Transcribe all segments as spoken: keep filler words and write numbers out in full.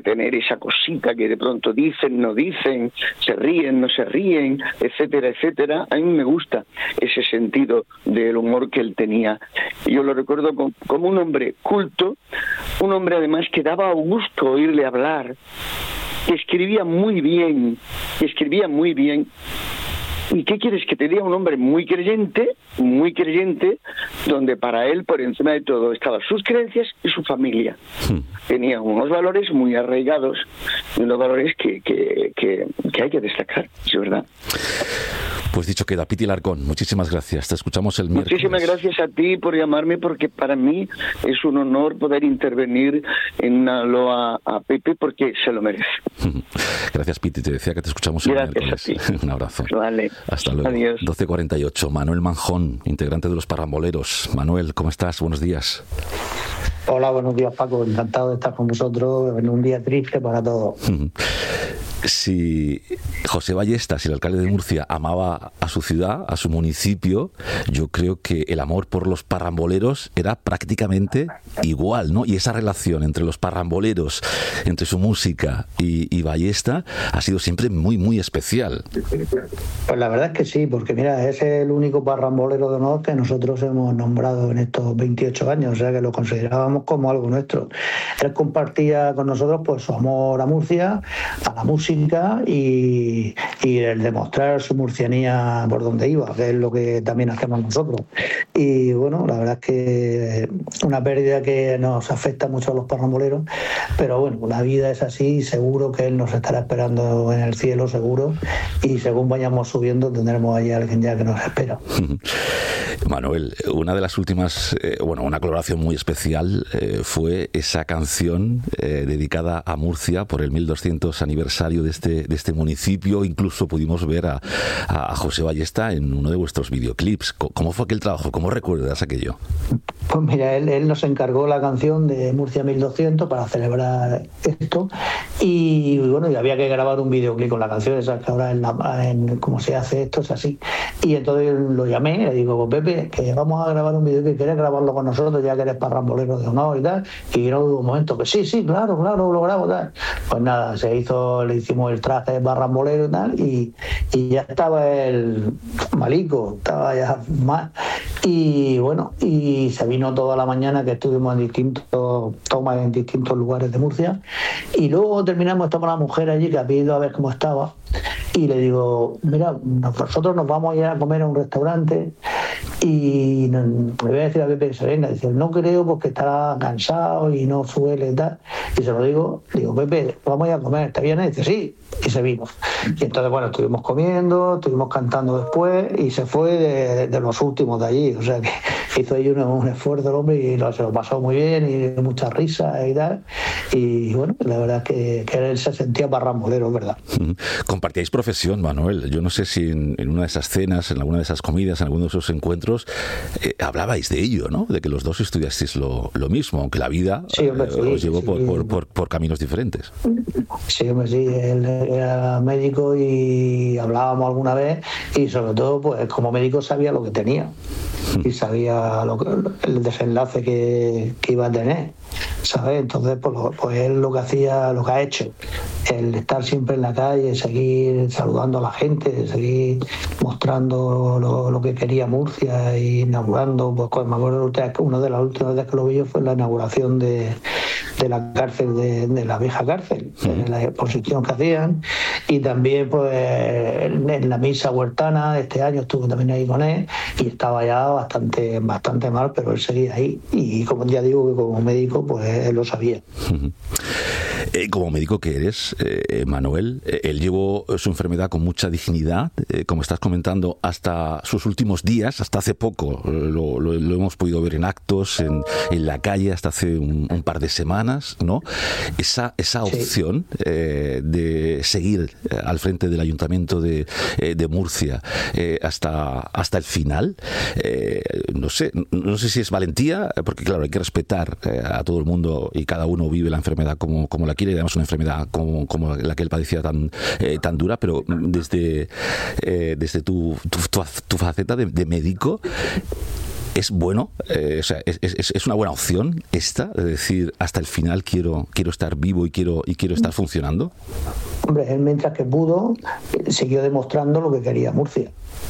tener esa cosita que de pronto dicen, no dicen, se ríen, no se ríen, etcétera, etcétera. A mí me gusta ese sentido del humor que él tenía. Yo lo recuerdo como, como un hombre culto, un hombre además que daba gusto oírle hablar, que escribía muy bien, que escribía muy bien. ¿Y qué quieres que te diga? Un hombre muy creyente, muy creyente, donde para él, por encima de todo, estaban sus creencias y su familia. Sí. Tenía unos valores muy arraigados, unos valores que, que, que, que hay que destacar, es verdad. Pues dicho queda, Piti Larcón, muchísimas gracias. Te escuchamos el miércoles. Muchísimas gracias a ti por llamarme, porque para mí es un honor poder intervenir en una loa a Pepe, porque se lo merece. Gracias, Piti. Te decía que te escuchamos el gracias miércoles. A ti. Un abrazo. Vale. Hasta luego. Adiós. doce cuarenta y ocho. Manuel Manjón, integrante de Los Paramboleros. Manuel, ¿cómo estás? Buenos días. Hola, buenos días, Paco. Encantado de estar con vosotros en un día triste para todos. Si José Ballestas, el alcalde de Murcia, amaba a su ciudad, a su municipio, yo creo que el amor por los parramboleros era prácticamente igual, ¿no? Y esa relación entre los parramboleros, entre su música y, y Ballesta, ha sido siempre muy, muy especial. Pues la verdad es que sí, porque mira, es el único parrambolero de honor que nosotros hemos nombrado en estos veintiocho años, o sea que lo considerábamos como algo nuestro. Él compartía con nosotros pues su amor a Murcia, a la música, Y, y el demostrar su murcianía por donde iba, que es lo que también hacemos nosotros. Y bueno, la verdad es que una pérdida que nos afecta mucho a los parramboleros, pero bueno, la vida es así, seguro que él nos estará esperando en el cielo, seguro, y según vayamos subiendo tendremos allí a alguien ya que nos espera. Manuel, una de las últimas, eh, bueno, una colaboración muy especial eh, fue esa canción eh, dedicada a Murcia por el mil doscientos aniversario de este, de este municipio. Incluso pudimos ver a, a José Ballesta en uno de vuestros videoclips. ¿Cómo fue aquel trabajo? ¿Cómo recuerdas aquello? Pues mira, él, él nos encargó la canción de Murcia mil doscientos para celebrar esto, y bueno, y había que grabar un videoclip con la canción, esa que ahora en, la, en cómo se hace esto es así. Y entonces lo llamé, le digo, pues Pepe, que vamos a grabar un videoclip, ¿quieres grabarlo con nosotros ya que eres parrambolero de honor y tal? Y no hubo un momento que sí, sí, claro, claro, lo grabo tal. Pues nada, se hizo, le hicimos el traje de parrambolero y tal, y, y ya estaba el malico, estaba ya más. Y bueno, y se vino toda la mañana que estuvimos en distintos tomas en distintos lugares de Murcia, y luego terminamos, estaba la mujer allí que había ido a ver cómo estaba, y le digo, mira, nosotros nos vamos a ir a comer a un restaurante y le voy a decir a Pepe que se venga. Dice, no creo porque estará cansado y no suele tal. Y se lo digo, digo, Pepe, vamos a ir a comer, ¿está bien? Y dice, sí, y se vino. Y entonces, bueno, estuvimos comiendo, estuvimos cantando después, y se fue de, de los últimos de allí. O sea que hizo ahí un, un esfuerzo el hombre y lo, se lo pasó muy bien, y muchas risas y tal. Y bueno, la verdad es que, que él se sentía parrambolero, ¿verdad? Compartíais profesión, Manuel. Yo no sé si en, en una de esas cenas, en alguna de esas comidas, en alguno de esos encuentros, eh, hablabais de ello, ¿no? De que los dos estudiasteis lo, lo mismo, aunque la vida sí, hombre, eh, sí, os llevó sí, por, sí. Por, por, por caminos diferentes. Sí, hombre, sí. Él era médico y hablábamos alguna vez, y sobre todo, pues como médico sabía lo que tenía y sabía lo que, el desenlace que, que iba a tener, ¿sabes? Entonces, pues, pues él lo que hacía, lo que ha hecho, el estar siempre en la calle, seguir saludando a la gente, seguir mostrando lo, lo que quería Murcia y inaugurando, pues me acuerdo que una de las últimas veces que lo vi yo fue la inauguración de, de la cárcel, de, de la vieja cárcel, en la exposición que hacían, y también pues en, en la misa huertana, este año estuve también ahí con él, y estaba ya bastante, bastante mal, pero él seguía ahí, y como ya digo que como médico, pues él lo sabía. Uh-huh. Eh, como médico que eres, eh, Manuel, eh, él llevó su enfermedad con mucha dignidad, eh, como estás comentando, hasta sus últimos días, hasta hace poco, eh, lo, lo, lo hemos podido ver en actos, en, en la calle, hasta hace un, un par de semanas, ¿no? Esa, esa opción sí. eh, de seguir eh, al frente del Ayuntamiento de, eh, de Murcia eh, hasta, hasta el final, eh, no sé, no sé si es valentía, porque claro, hay que respetar eh, a todo el mundo, y cada uno vive la enfermedad como, como la quiere, y además una enfermedad como, como la que él padecía tan, eh, tan dura, pero desde, eh, desde tu, tu, tu faceta de, de médico, ¿Es bueno? Eh, o sea, es, es, ¿es una buena opción esta? De decir, hasta el final quiero quiero estar vivo y quiero y quiero estar funcionando. Hombre, él mientras que pudo, siguió demostrando lo que quería Murcia.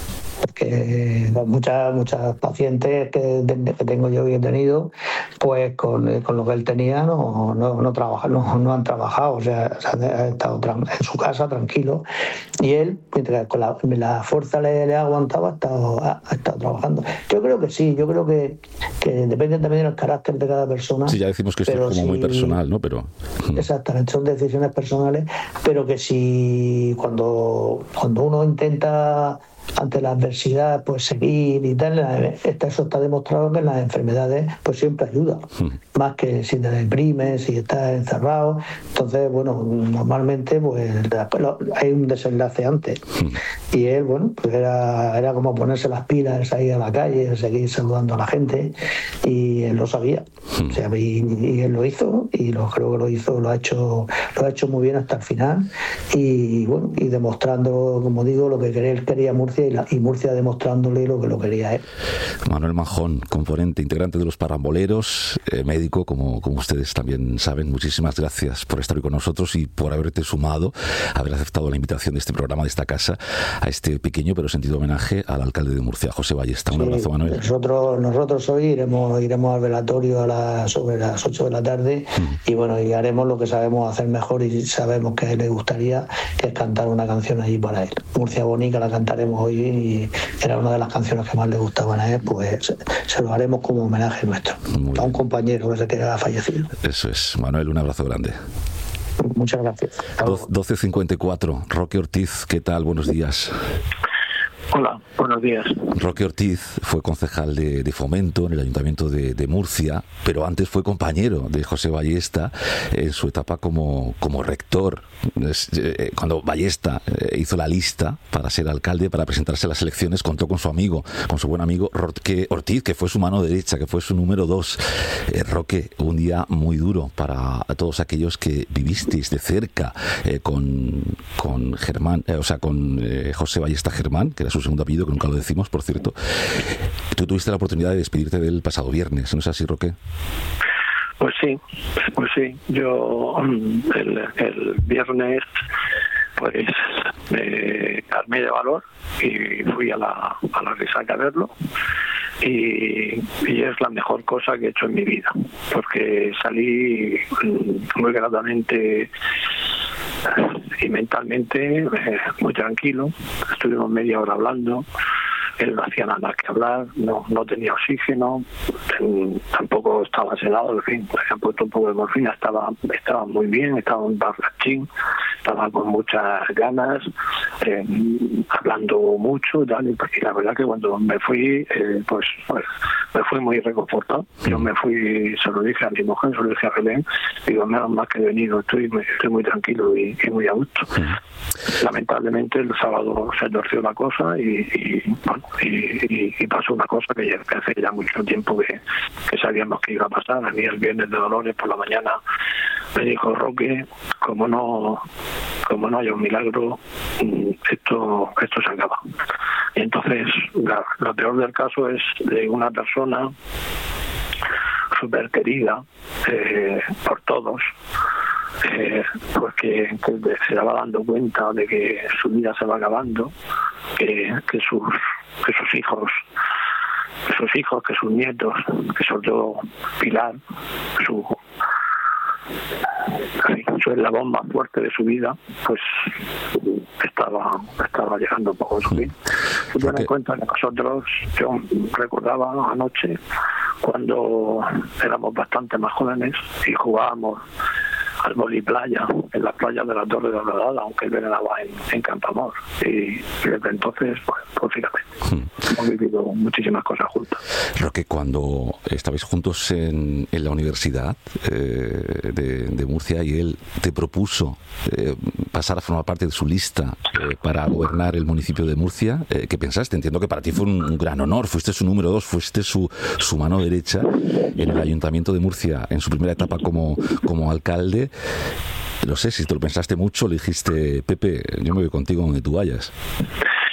Porque muchas muchas pacientes que, que tengo yo y he tenido, pues con, con lo que él tenía no no no, trabaja, no, no han trabajado, o sea, ha estado en su casa tranquilo, y él, mientras con la, la fuerza le, le ha aguantado, ha estado, ha, ha estado trabajando. Yo creo que sí, yo creo que, que depende también del carácter de cada persona. Sí, ya decimos que esto es como si, muy personal, ¿no? Pero exactamente, son decisiones personales, pero que si cuando, cuando uno intenta ante la adversidad pues seguir y tal, eso está demostrado que en las enfermedades pues siempre ayuda, mm. más que si te deprimes, si estás encerrado. Entonces, bueno, normalmente pues hay un desenlace antes, mm. y él, bueno, pues era, era como ponerse las pilas, salir a la calle, seguir saludando a la gente, y él lo sabía, mm. o sea, y, y él lo hizo, y lo creo que lo hizo, lo ha hecho lo ha hecho muy bien hasta el final, y bueno, y demostrando, como digo, lo que él quería Murcia, y, la, y Murcia demostrándole lo que lo quería él. Manuel Manjón, componente integrante de los Paramboleros, eh, médico, como, como ustedes también saben, muchísimas gracias por estar hoy con nosotros y por haberte sumado, haber aceptado la invitación de este programa, de esta casa, a este pequeño pero sentido homenaje al alcalde de Murcia, José Ballesta. Un sí, abrazo, Manuel. Nosotros, nosotros hoy iremos, iremos al velatorio a las, sobre las ocho de la tarde, mm. y bueno, y haremos lo que sabemos hacer mejor y sabemos que a él le gustaría, que es cantar una canción allí para él. Murcia Bonica la cantaremos hoy, y era una de las canciones que más le gustaban a él, pues se lo haremos como homenaje nuestro, muy a un compañero que se queda fallecido. Eso es. Manuel, un abrazo grande. Muchas gracias. doce cincuenta y cuatro. Roque Ortiz, ¿qué tal? Buenos días. Hola, buenos días. Roque Ortiz fue concejal de, de Fomento en el Ayuntamiento de, de Murcia, pero antes fue compañero de José Ballesta en su etapa como, como rector. Cuando Ballesta hizo la lista para ser alcalde, para presentarse a las elecciones, contó con su amigo, con su buen amigo Roque Ortiz, que fue su mano derecha, que fue su número dos. Eh, Roque, un día muy duro para todos aquellos que vivisteis de cerca eh, con, con Germán, eh, o sea, con eh, José Ballesta Germán, que era su segundo apellido, que nunca lo decimos, por cierto. Tú tuviste la oportunidad de despedirte del pasado viernes, ¿no es así, Roque? Pues sí, pues sí. Yo el, el viernes pues me armé de valor y fui a la, a la Risaca a verlo, y, y es la mejor cosa que he hecho en mi vida, porque salí muy gratamente y mentalmente eh, muy tranquilo. Estuvimos media hora hablando. Él no hacía nada que hablar, no no tenía oxígeno, tampoco estaba sedado, en fin, le habían puesto un poco de morfina, estaba estaba muy bien, estaba un barrachín, estaba con muchas ganas, eh, hablando mucho, tal, y la verdad que cuando me fui, eh, pues, pues me fui muy reconfortado. Yo me fui, se lo dije a mi mujer, se lo dije a Belén, digo, menos mal que he venido, estoy, estoy muy tranquilo y, y muy a gusto. Lamentablemente el sábado se torció la cosa y, y bueno, Y, y, y pasó una cosa que ya hace ya mucho tiempo que, que sabíamos que iba a pasar. A mí el viernes de Dolores por la mañana me dijo Roque, como no como no haya un milagro, esto esto se acaba. Y entonces la, lo peor del caso es de una persona súper querida eh, por todos, Eh, porque que se daba dando cuenta de que su vida se va acabando, que, que sus que sus hijos que sus hijos, que sus nietos, que sobre todo Pilar, su su eslabón más fuerte de su vida, pues estaba estaba llegando un poco a su fin. Ten en cuenta que nosotros, yo recordaba anoche cuando éramos bastante más jóvenes y jugábamos al vóley playa, en las playas de la Torre de Horadada, aunque él venaba en, en Campamor. Y desde entonces, pues, pues fíjate, hmm. hemos vivido muchísimas cosas juntas. Roque, cuando estabais juntos en, en la universidad eh, de, de Murcia y él te propuso eh, pasar a formar parte de su lista eh, para gobernar el municipio de Murcia, eh, ¿qué pensaste? Entiendo que para ti fue un, un gran honor, fuiste su número dos, fuiste su, su mano derecha en el Ayuntamiento de Murcia, en su primera etapa como, como alcalde. No sé, si te lo pensaste mucho, le dijiste, Pepe, yo me voy contigo donde tú vayas.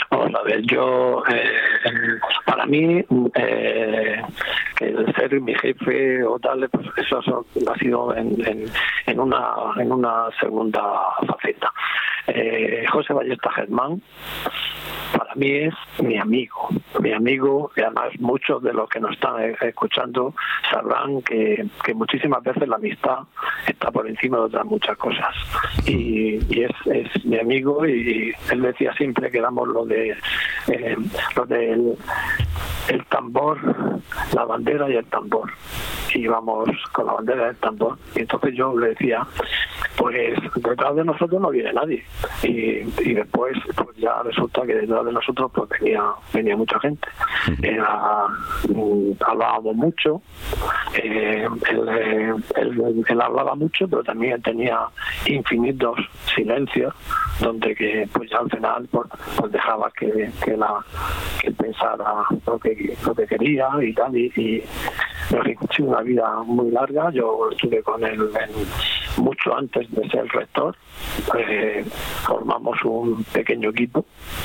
Vamos a ver, yo, eh, para mí, eh, el ser mi jefe o tal, pues eso ha sido en, en, en, una, en una segunda faceta. Eh, José Ballesta Germán, para mí es mi amigo, mi amigo, y además muchos de los que nos están escuchando sabrán que, que muchísimas veces la amistad está por encima de otras muchas cosas. Y, y es, es mi amigo, y él decía siempre que éramos lo de eh, lo del el tambor, la bandera y el tambor. Y íbamos con la bandera y el tambor. Y entonces yo le decía, pues detrás de nosotros no viene nadie. Y, y después pues ya resulta que detrás de nosotros pues venía venía mucha gente. Era, hablábamos mucho, eh, él, él, él, él hablaba mucho, pero también tenía infinitos silencios donde que pues ya al final pues, pues dejaba que, que, la, que él pensara lo que, lo que quería y tal. Y, y en fin, una vida muy larga. Yo estuve con él en, mucho antes de ser rector. Eh, formamos un pequeño equipo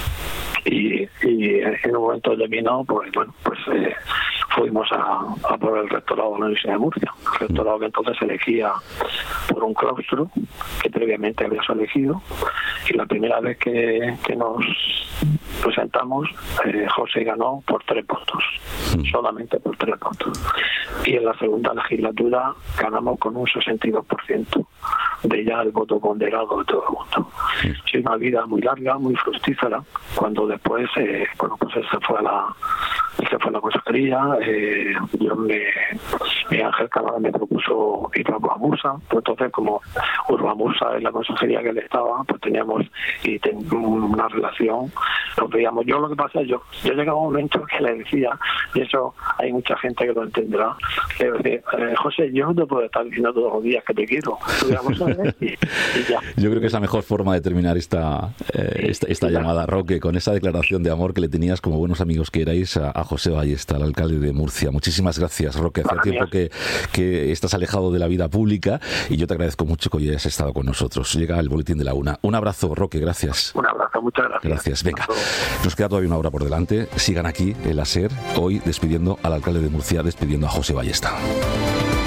y, y en un momento determinado pues bueno pues eh, fuimos a, a por el rectorado de la Universidad de Murcia, el rectorado que entonces se elegía por un claustro que previamente habías elegido, y la primera vez que, que nos presentamos, eh, José ganó por tres votos, solamente por tres votos, y en la segunda legislatura ganamos con un sesenta y dos por ciento de ya el voto ponderado de todo el mundo. Sí, una vida muy larga, muy fructífera, cuando después eh, bueno pues él se fue a la él se fue a la consejería. Eh, yo me, mi Ángel Cámara me propuso ir a Urbamusa, pues entonces como Urbamusa es la consejería que él estaba, pues teníamos y ten, una relación, nos veíamos. Yo lo que pasa es yo, yo llegaba un momento que le decía, y eso hay mucha gente que lo entenderá, le decía, eh, José, yo no te puedo estar diciendo todos los días que te quiero, y, y ya. Yo creo que es la mejor forma de terminar esta, eh, esta, esta llamada, Roque, con esa declaración de amor que le tenías como buenos amigos que erais a, a José Ballesta, el alcalde de Murcia. Muchísimas gracias, Roque. Hace tiempo que, que estás alejado de la vida pública y yo te agradezco mucho que hoy hayas estado con nosotros. Llega el boletín de la una. Un abrazo, Roque, gracias. Un abrazo, muchas gracias. Gracias. Venga, nos queda todavía una hora por delante. Sigan aquí en la SER, hoy despidiendo al alcalde de Murcia, despidiendo a José Ballesta.